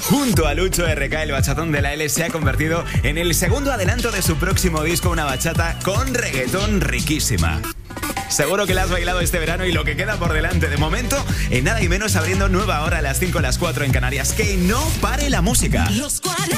Junto a Lucho RK, el bachatón de la L se ha convertido en el segundo adelanto de su próximo disco, una bachata con reggaetón riquísima. Seguro que la has bailado este verano y lo que queda por delante. De momento, en nada y menos abriendo nueva hora a las 5 a las 4 en Canarias. Que no pare la música.